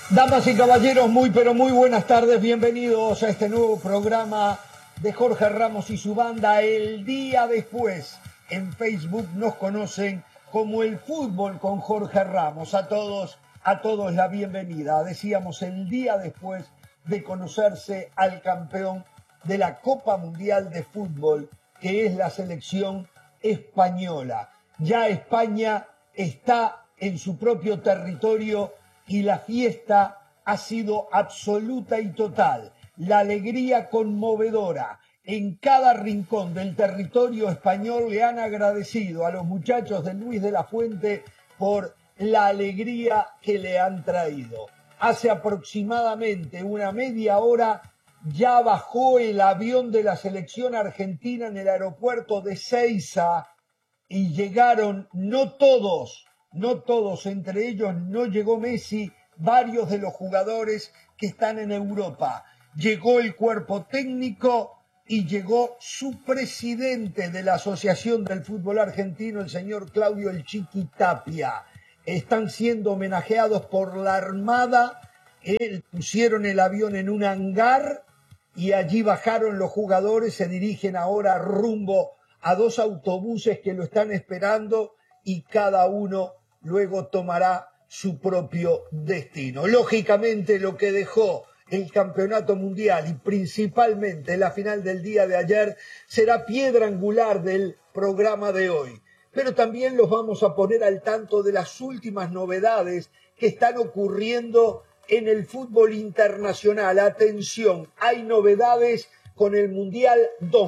Damas y caballeros, muy pero muy buenas tardes, bienvenidos a este nuevo programa de Jorge Ramos y su banda, El Día Después. En Facebook nos conocen como El Fútbol con Jorge Ramos. A todos la bienvenida. Decíamos el día después de conocerse al campeón de la Copa Mundial de Fútbol, que es la selección española. Ya España está en su propio territorio y la fiesta ha sido absoluta y total. La alegría conmovedora. En cada rincón del territorio español le han agradecido a los muchachos de Luis de la Fuente por la alegría que le han traído. Hace aproximadamente una media hora ya bajó el avión de la selección argentina en el aeropuerto de Ezeiza y llegaron, no todos, entre ellos no llegó Messi, varios de los jugadores que están en Europa. Llegó el cuerpo técnico y llegó su presidente de la Asociación del Fútbol Argentino, el señor Claudio El Chiqui Tapia. Están siendo homenajeados por la Armada, pusieron el avión en un hangar y allí bajaron los jugadores, se dirigen ahora rumbo a dos autobuses que lo están esperando y cada uno luego tomará su propio destino. Lógicamente lo que dejó el campeonato mundial y principalmente la final del día de ayer será piedra angular del programa de hoy. Pero también los vamos a poner al tanto de las últimas novedades que están ocurriendo en el fútbol internacional. Atención, hay novedades con el Mundial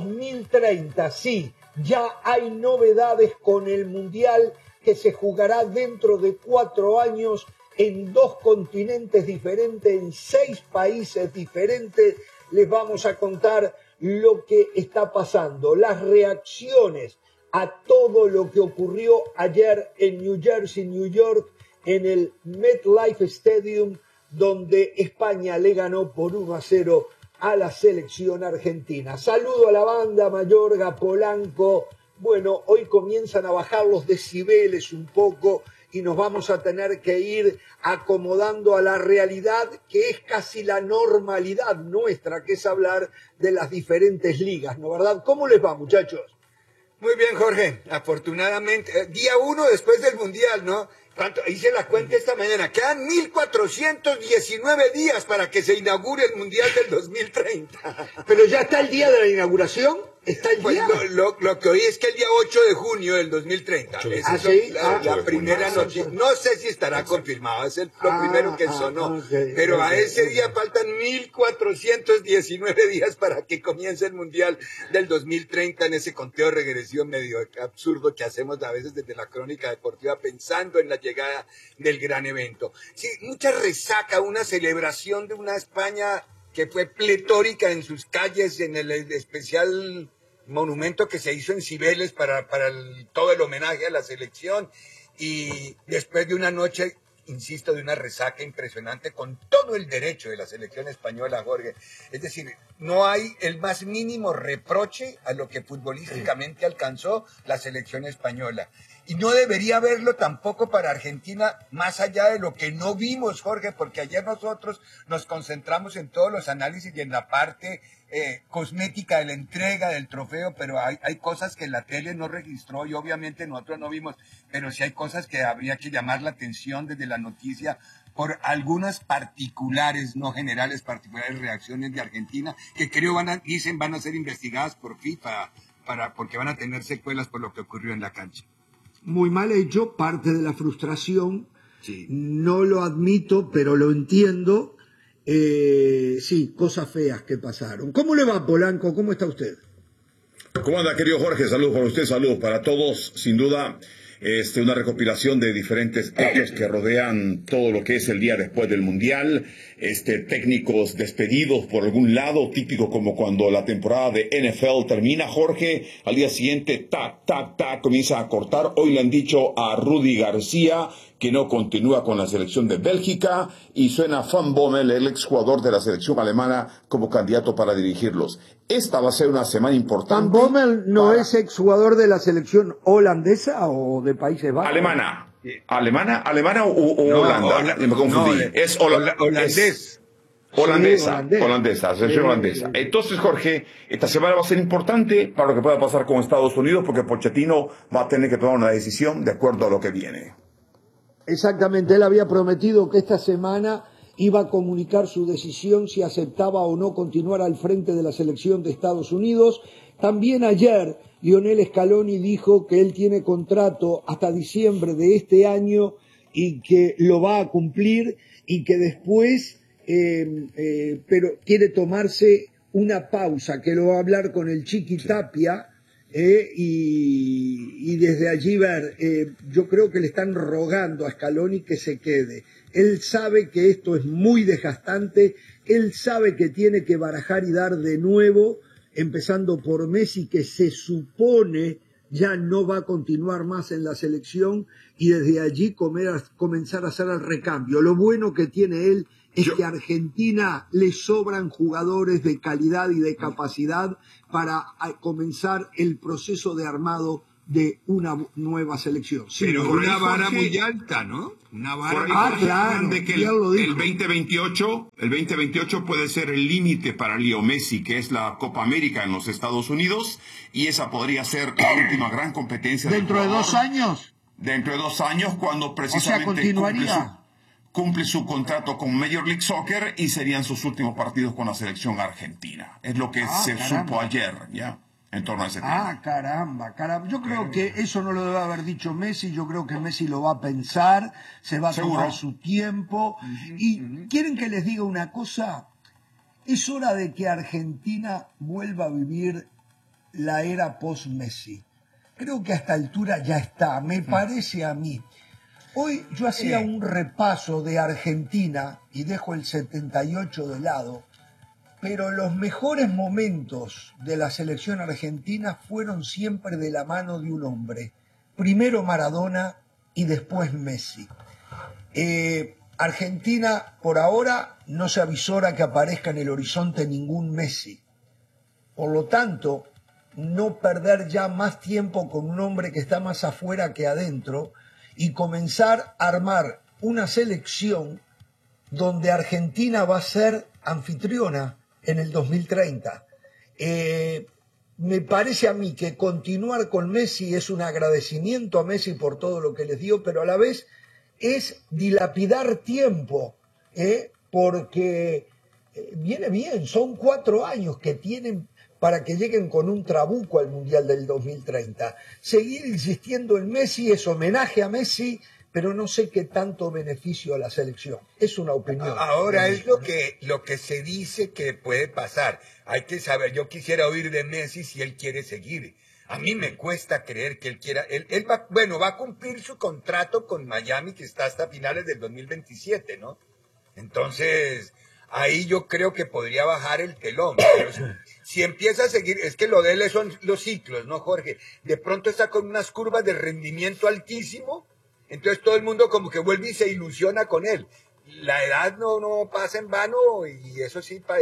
2030. Sí, ya hay novedades con el Mundial que se jugará dentro de 4 años en 2 continentes diferentes, en 6 países diferentes. Les vamos a contar lo que está pasando, las reacciones a todo lo que ocurrió ayer en New Jersey, New York, en el MetLife Stadium, donde España le ganó por 1-0 a la selección argentina. Saludo a la banda, Mayorga, Polanco. Bueno, hoy comienzan a bajar los decibeles un poco y nos vamos a tener que ir acomodando a la realidad que es casi la normalidad nuestra, que es hablar de las diferentes ligas, ¿no verdad? ¿Cómo les va, muchachos? Muy bien, Jorge. Afortunadamente, día 1 después del Mundial, ¿no? Hice la cuenta esta mañana. Quedan 1419 días para que se inaugure el Mundial del 2030. Pero ya está el día de la inauguración. ¿Está el día? Lo que oí es que el día 8 de junio del 2019. Esa es la primera noche. No sé si estará confirmado. Es lo primero que sonó. Pero a ese día faltan 1419 días para que comience el Mundial del 2030 en ese conteo regresivo medio absurdo que hacemos a veces desde la crónica deportiva pensando en la llegada del gran evento. Sí, mucha resaca, una celebración de una España que fue pletórica en sus calles, en el especial monumento que se hizo en Cibeles para todo el homenaje a la selección, y después de una noche, insisto, de una resaca impresionante con todo el derecho de la selección española, Jorge. Es decir, no hay el más mínimo reproche a lo que futbolísticamente alcanzó la selección española. Y no debería haberlo tampoco para Argentina, más allá de lo que no vimos, Jorge, porque ayer nosotros nos concentramos en todos los análisis y en la parte cosmética de la entrega del trofeo, pero hay cosas que la tele no registró y obviamente nosotros no vimos, pero sí hay cosas que habría que llamar la atención desde la noticia por algunas particulares, no generales, particulares reacciones de Argentina, que creo van a ser investigadas por FIFA, porque van a tener secuelas por lo que ocurrió en la cancha. Muy mal hecho, parte de la frustración, sí. No lo admito, pero lo entiendo. Sí, cosas feas que pasaron. ¿Cómo le va, Polanco? ¿Cómo está usted? ¿Cómo anda, querido Jorge? Saludos para usted, saludos para todos. Sin duda, una recopilación de diferentes hechos que rodean todo lo que es el día después del Mundial. Técnicos despedidos por algún lado, típico como cuando la temporada de NFL termina, Jorge, al día siguiente, tac, tac, tac, comienza a cortar. Hoy le han dicho a Rudy García que no continúa con la selección de Bélgica, y suena Van Bommel, el exjugador de la selección alemana, como candidato para dirigirlos. Esta va a ser una semana importante. ¿Van Bommel no es exjugador de la selección holandesa o de Países Bajos? Alemana. ¿Alemana o No, Holanda? Me confundí. Es holandés. Holandesa, Sí, holandesa, selección holandesa. Entonces, Jorge, esta semana va a ser importante para lo que pueda pasar con Estados Unidos, porque Pochettino va a tener que tomar una decisión de acuerdo a lo que viene. Exactamente, él había prometido que esta semana iba a comunicar su decisión si aceptaba o no continuar al frente de la selección de Estados Unidos. También ayer Lionel Scaloni dijo que él tiene contrato hasta diciembre de este año y que lo va a cumplir y que después pero quiere tomarse una pausa, que lo va a hablar con el Chiqui Tapia y desde allí ver, yo creo que le están rogando a Scaloni que se quede. Él sabe que esto es muy desgastante, él sabe que tiene que barajar y dar de nuevo, empezando por Messi, que se supone ya no va a continuar más en la selección, y desde allí comenzar a hacer el recambio. Lo bueno que tiene él es que a Argentina le sobran jugadores de calidad y de capacidad para comenzar el proceso de armado de una nueva selección. Sí, pero una vara muy alta, ¿no? Una vara claro, de que el 2028 puede ser el límite para Leo Messi, que es la Copa América en los Estados Unidos, y esa podría ser la última gran competencia. ¿Dentro de 2 años? Dentro de 2 años, cuando precisamente cumple su contrato con Major League Soccer y serían sus últimos partidos con la selección argentina. Es lo que se supo ayer, ¿ya? En torno a ese tema. Caramba. Yo creo que eso no lo debe haber dicho Messi, yo creo que Messi lo va a pensar, se va a tomar su tiempo. ¿Quieren que les diga una cosa? Es hora de que Argentina vuelva a vivir la era post-Messi. Creo que a esta altura ya está, me parece a mí. Hoy yo hacía un repaso de Argentina y dejo el 78 de lado, pero los mejores momentos de la selección argentina fueron siempre de la mano de un hombre. Primero Maradona y después Messi. Argentina por ahora no se avisora que aparezca en el horizonte ningún Messi. Por lo tanto, no perder ya más tiempo con un hombre que está más afuera que adentro y comenzar a armar una selección donde Argentina va a ser anfitriona en el 2030. Me parece a mí que continuar con Messi es un agradecimiento a Messi por todo lo que les dio, pero a la vez es dilapidar tiempo, porque viene bien, son 4 años que tienen para que lleguen con un trabuco al Mundial del 2030. Seguir insistiendo en Messi es homenaje a Messi, pero no sé qué tanto beneficio a la selección. Es una opinión. Ahora es lo que se dice que puede pasar. Hay que saber, yo quisiera oír de Messi si él quiere seguir. A mí me cuesta creer que él quiera. Él va a cumplir su contrato con Miami, que está hasta finales del 2027, ¿no? Entonces, ahí yo creo que podría bajar el telón. Pero si empieza a seguir, es que lo de él son los ciclos, ¿no, Jorge? De pronto está con unas curvas de rendimiento altísimo, entonces todo el mundo como que vuelve y se ilusiona con él. La edad no pasa en vano, y eso sí, para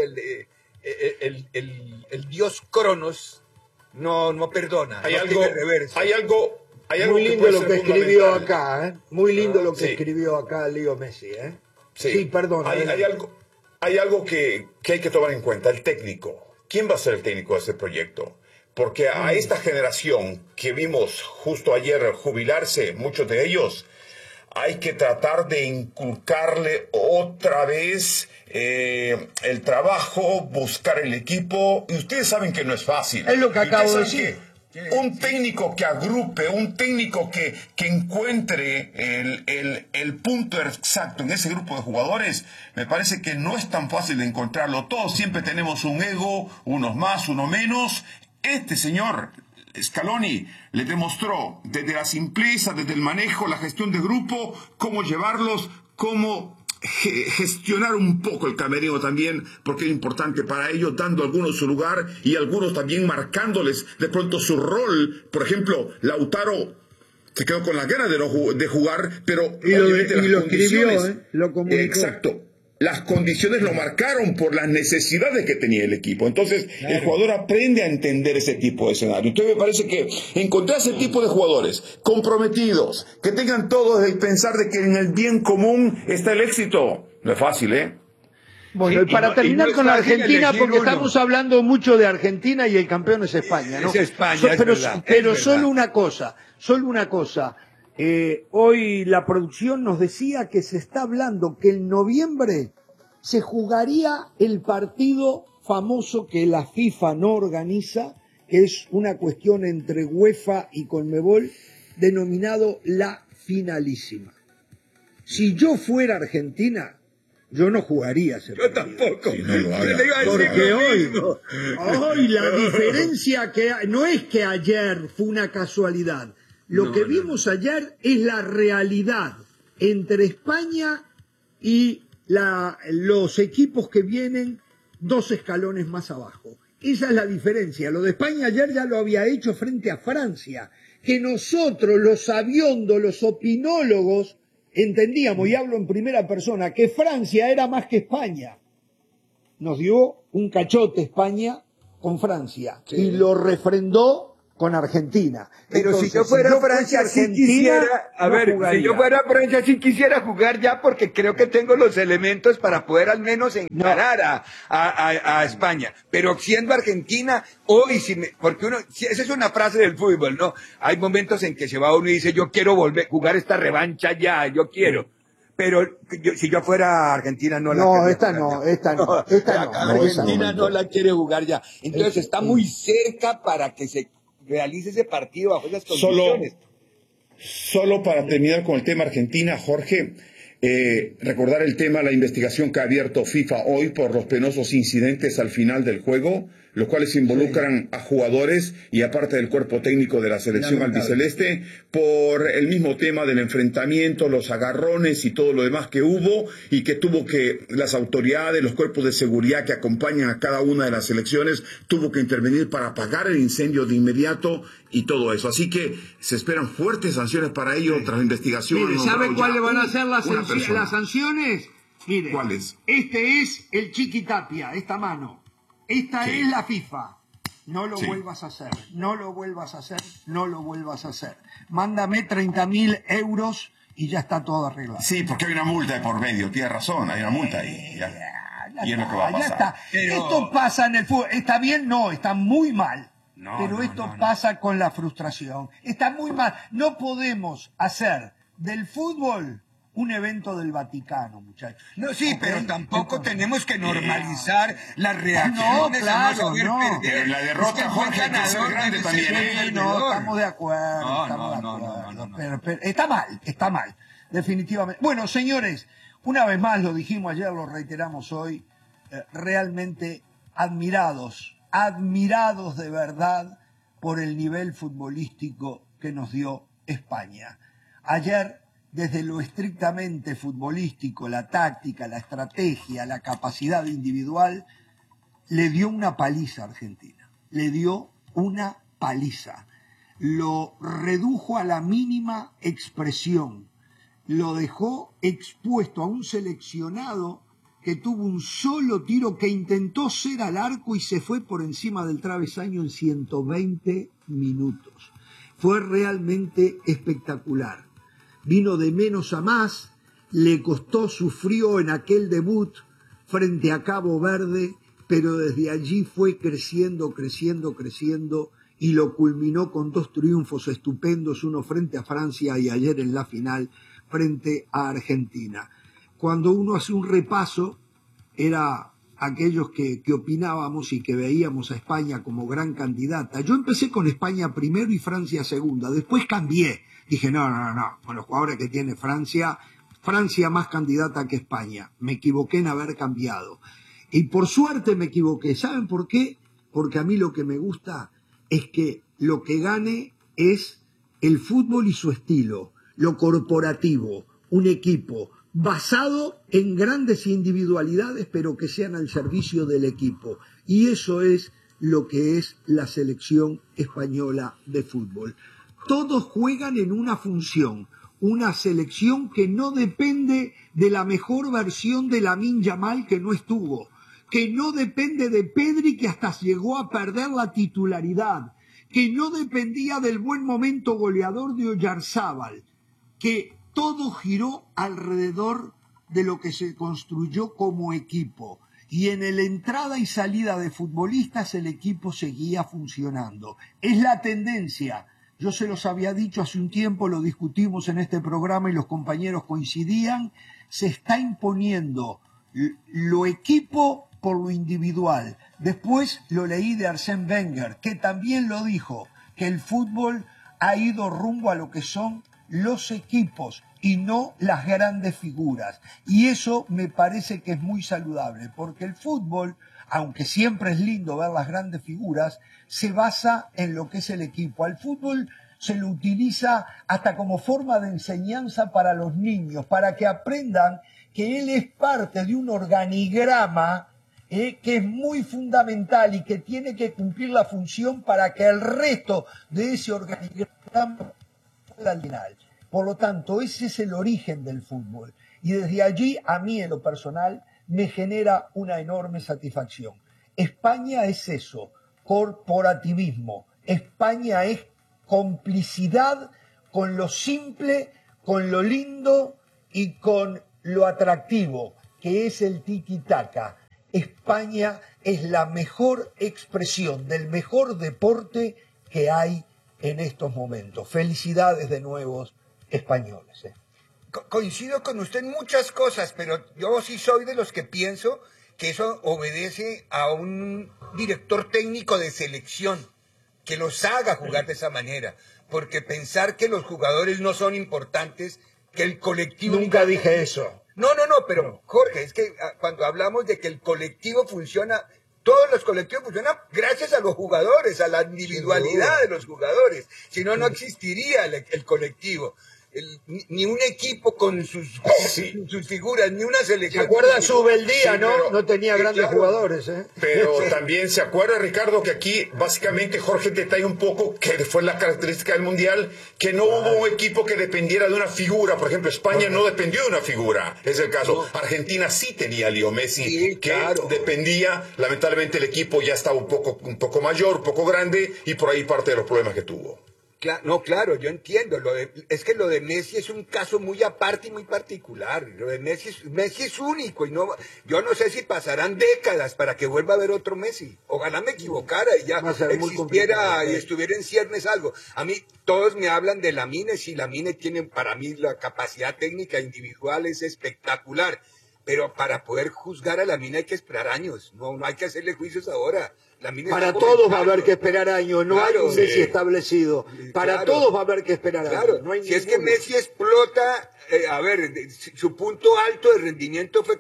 el dios Cronos no perdona. Hay algo muy lindo lo que escribió acá, Muy lindo lo que escribió acá Leo Messi, Sí, perdón. Hay algo que hay que tomar en cuenta, el técnico. ¿Quién va a ser el técnico de este proyecto? Porque a esta generación que vimos justo ayer jubilarse, muchos de ellos, hay que tratar de inculcarle otra vez el trabajo, buscar el equipo. Y ustedes saben que no es fácil. Es lo que acabo de decir. Un técnico que agrupe, un técnico que encuentre el punto exacto en ese grupo de jugadores, me parece que no es tan fácil de encontrarlo. Todos siempre tenemos un ego, unos más, unos menos. Este señor Scaloni le demostró desde la simpleza, desde el manejo, la gestión de grupo, cómo llevarlos, cómo gestionar un poco el camerino también, porque es importante para ellos, dando a algunos su lugar y algunos también marcándoles de pronto su rol. Por ejemplo, Lautaro se quedó con las ganas de jugar, pero y lo escribió, lo comunicó. Exacto. las condiciones lo marcaron por las necesidades que tenía el equipo. Entonces, claro, el jugador aprende a entender ese tipo de escenario. Entonces, me parece que encontrar ese tipo de jugadores comprometidos, que tengan todos el pensar de que en el bien común está el éxito, no es fácil, ¿eh? Bueno, y para terminar con Argentina, porque estamos hablando mucho de Argentina y el campeón es España, ¿no? Es España, pero, es verdad, pero es solo verdad. una cosa. Hoy la producción nos decía que se está hablando que en noviembre se jugaría el partido famoso que la FIFA no organiza, que es una cuestión entre UEFA y Conmebol, denominado la finalísima. Si yo fuera Argentina, yo no jugaría ese partido. Yo tampoco. Sí, no lo haga. Porque hoy la diferencia que no es que ayer fue una casualidad. Lo que vimos ayer es la realidad entre España y los equipos que vienen 2 escalones más abajo. Esa es la diferencia. Lo de España ayer ya lo había hecho frente a Francia. Que nosotros, los sabiondos, los opinólogos, entendíamos, y hablo en primera persona, que Francia era más que España. Nos dio un cachote España con Francia, sí, y lo refrendó con Argentina. Pero entonces, si yo fuera Francia, sí quisiera, si yo fuera Francia, sí quisiera jugar ya, porque creo que tengo los elementos para poder al menos encarar a España. Pero siendo Argentina, hoy, porque esa es una frase del fútbol, ¿no? Hay momentos en que se va uno y dice, yo quiero volver a jugar esta revancha ya, yo quiero. Pero si yo fuera Argentina no la Argentina no la quiere jugar ya. Entonces está muy cerca para que se realice ese partido bajo esas condiciones. Solo para terminar con el tema Argentina, Jorge, recordar el tema, la investigación que ha abierto FIFA hoy por los penosos incidentes al final del juego, los cuales involucran a jugadores y aparte del cuerpo técnico de la selección albiceleste, por el mismo tema del enfrentamiento, los agarrones y todo lo demás que hubo, y que tuvo que las autoridades, los cuerpos de seguridad que acompañan a cada una de las selecciones, tuvo que intervenir para apagar el incendio de inmediato y todo eso. Así que se esperan fuertes sanciones para ello tras la investigación. Mire, ¿sabe cuáles van a ser las sanciones? Mire, ¿cuáles? Este es el Chiquitapia, esta mano. Esta es la FIFA. No lo vuelvas a hacer, no lo vuelvas a hacer, no lo vuelvas a hacer. Mándame 30.000 euros y ya está todo arreglado. Sí, porque hay una multa de por medio, tiene razón, hay una multa ahí. Y es lo que va a pasar. Ya está. Pero esto pasa en el fútbol. ¿Está bien? No, está muy mal. Pero esto pasa con la frustración. Está muy mal. No podemos hacer del fútbol un evento del Vaticano, muchachos. No, sí, pero tampoco tenemos que normalizar las reacciones. No, claro, Pero en la derrota, Jorge, es grande también. No, estamos de acuerdo. Pero está mal, definitivamente. Bueno, señores, una vez más lo dijimos ayer, lo reiteramos hoy, realmente admirados de verdad por el nivel futbolístico que nos dio España. Ayer, desde lo estrictamente futbolístico, la táctica, la estrategia, la capacidad individual, le dio una paliza a Argentina. Le dio una paliza. Lo redujo a la mínima expresión. Lo dejó expuesto a un seleccionado que tuvo un solo tiro, que intentó ser al arco y se fue por encima del travesaño en 120 minutos. Fue realmente espectacular. Vino de menos a más, le costó, sufrió en aquel debut frente a Cabo Verde, pero desde allí fue creciendo y lo culminó con 2 triunfos estupendos, uno frente a Francia y ayer en la final frente a Argentina. Cuando uno hace un repaso, era aquellos que opinábamos y que veíamos a España como gran candidata. Yo empecé con España primero y Francia segunda, después cambié. Dije, no, con los jugadores que tiene Francia más candidata que España. Me equivoqué en haber cambiado. Y por suerte me equivoqué. ¿Saben por qué? Porque a mí lo que me gusta es que lo que gane es el fútbol y su estilo, lo corporativo, un equipo basado en grandes individualidades, pero que sean al servicio del equipo. Y eso es lo que es la selección española de fútbol. Todos juegan en una función. una selección que no depende de la mejor versión de Lamine Yamal, que no estuvo, que no depende de Pedri, que hasta llegó a perder la titularidad, que no dependía del buen momento goleador de Oyarzábal, que todo giró alrededor de lo que se construyó como equipo. Y en el entrada y salida de futbolistas el equipo seguía funcionando. Es la tendencia. Yo se los había dicho hace un tiempo, lo discutimos en este programa y los compañeros coincidían. Se está imponiendo lo equipo por lo individual. Después lo leí de Arsène Wenger, que también lo dijo, que el fútbol ha ido rumbo a lo que son los equipos y no las grandes figuras. Y eso me parece que es muy saludable, porque el fútbol, aunque siempre es lindo ver las grandes figuras, se basa en lo que es el equipo. Al fútbol se lo utiliza hasta como forma de enseñanza para los niños, para que aprendan que él es parte de un organigrama que es muy fundamental y que tiene que cumplir la función para que el resto de ese organigrama pueda al final. Por lo tanto, ese es el origen del fútbol. Y desde allí, a mí en lo personal, me genera una enorme satisfacción. España es eso, corporativismo. España es complicidad con lo simple, con lo lindo y con lo atractivo, que es el tiki-taka. España es la mejor expresión del mejor deporte que hay en estos momentos. Felicidades de nuevo, españoles. Coincido con usted en muchas cosas, pero yo sí soy de los que pienso que eso obedece a un director técnico de selección que los haga jugar de esa manera, porque pensar que los jugadores no son importantes, que el colectivo... Nunca dije eso. No, pero Jorge, es que cuando hablamos de que el colectivo funciona, todos los colectivos funcionan gracias a los jugadores, a la individualidad de los jugadores, si no, no existiría el colectivo. Ni un equipo con sus figuras, ni una selección. ¿Se acuerda Subeldía, sí, no? Pero, no tenía grandes jugadores, ¿eh? Pero también se acuerda, Ricardo, que aquí básicamente Jorge detalla un poco que fue la característica del Mundial, que no hubo un equipo que dependiera de una figura. Por ejemplo, España no dependió de una figura, es el caso. Argentina sí tenía a Leo Messi, que dependía. Lamentablemente el equipo ya estaba un poco mayor, un poco grande, y por ahí parte de los problemas que tuvo. Claro, yo entiendo. Es que lo de Messi es un caso muy aparte y muy particular. Lo de Messi es único y yo no sé si pasarán décadas para que vuelva a haber otro Messi. Ojalá me equivocara y ya existiera y estuviera en ciernes algo. A mí todos me hablan de Lamine. Si Lamine tiene, para mí la capacidad técnica individual es espectacular. Pero para poder juzgar a Lamine hay que esperar años. No hay que hacerle juicios ahora. Para todos va a haber que esperar años, no hay un Messi establecido. Para todos va a haber que esperar años. No hay si es que Messi explota, su punto alto de rendimiento fue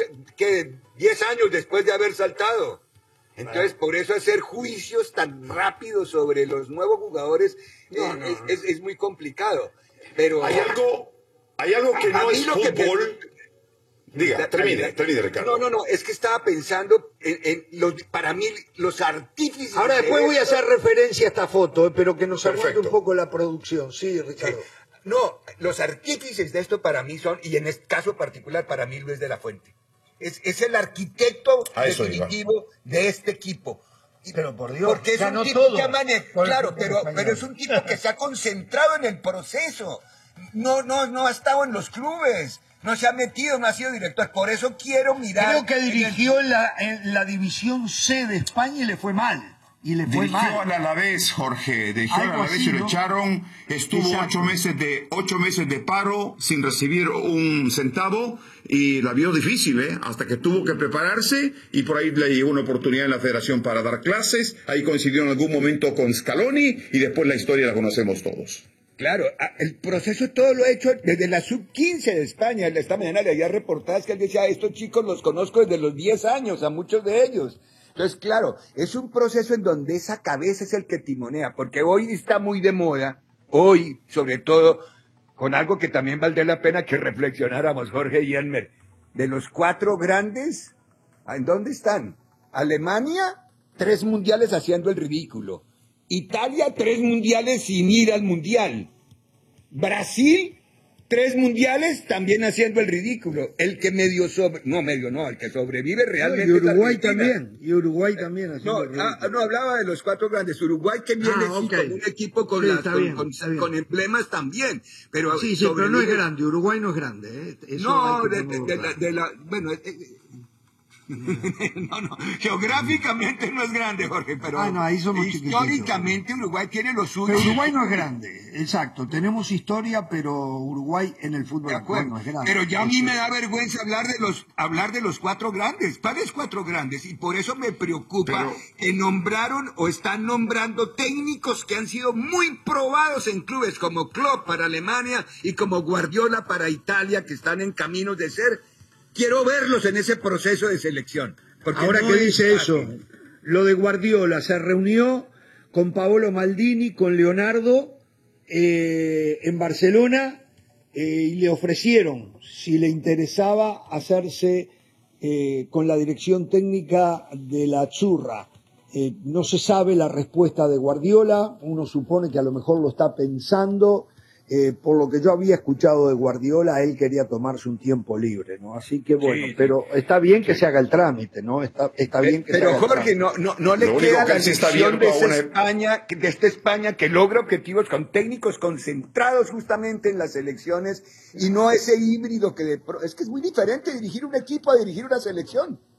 10 años después de haber saltado. Entonces, por eso hacer juicios tan rápidos sobre los nuevos jugadores es muy complicado. Pero hay algo que no es fútbol. Diga, termine, Ricardo. No, es que estaba pensando para mí, los artífices... Ahora después voy a hacer referencia a esta foto, pero que nos aguante un poco la producción. Sí, Ricardo. No, los artífices de esto para mí son, y en este caso particular para mí Luis de la Fuente. Es el arquitecto definitivo de este equipo. Pero por Dios, porque es un tipo todo. Pero es un tipo que se ha concentrado en el proceso. No ha estado en los clubes. No se ha metido, no ha sido director. Por eso quiero mirar... Creo que dirigió en la división C de España y le fue mal. Dirigió al Alavés, Jorge. Dirigió al Alavés y lo echaron. Estuvo 8 meses de paro sin recibir un centavo y la vio difícil, hasta que tuvo que prepararse y por ahí le llegó una oportunidad en la federación para dar clases. Ahí coincidió en algún momento con Scaloni y después la historia la conocemos todos. Claro, el proceso todo lo ha hecho desde la sub-15 de España. Esta mañana leía reportajes que él decía, estos chicos los conozco desde los 10 años, a muchos de ellos. Entonces, claro, es un proceso en donde esa cabeza es el que timonea, porque hoy está muy de moda, hoy, sobre todo, con algo que también valdría la pena que reflexionáramos, Jorge y Elmer, de los 4 grandes, ¿en dónde están? Alemania, 3 mundiales haciendo el ridículo. Italia, 3 mundiales sin ir al mundial. Brasil, 3 mundiales también haciendo el ridículo. El que el que sobrevive realmente. Y Uruguay también. Y Uruguay también haciendo el ridículo. No, hablaba de los 4 grandes. Uruguay que viene con un equipo con emblemas también. Pero pero no es grande. Uruguay no es grande. Geográficamente no es grande, Jorge, pero ahí somos históricamente Uruguay tiene lo suyo. Pero Uruguay no es grande, exacto. Tenemos historia, pero Uruguay en el fútbol actual no es grande. Pero ya a mí me da vergüenza hablar de los 4 grandes. ¿Cuáles 4 grandes? Y por eso me preocupa que nombraron o están nombrando técnicos que han sido muy probados en clubes como Klopp para Alemania y como Guardiola para Italia, que están en caminos de ser. Quiero verlos en ese proceso de selección. Ahora que dice eso, lo de Guardiola, se reunió con Paolo Maldini, con Leonardo, en Barcelona, y le ofrecieron, si le interesaba, hacerse con la dirección técnica de la Azzurra. No se sabe la respuesta de Guardiola, uno supone que a lo mejor lo está pensando. Por lo que yo había escuchado de Guardiola, él quería tomarse un tiempo libre, ¿no? Así que bueno, pero está bien que se haga el trámite, ¿no? Está bien que se haga el Jorge, no le queda la lección de esta España que logra objetivos con técnicos concentrados justamente en las selecciones y no ese híbrido es que es muy diferente dirigir un equipo a dirigir una selección.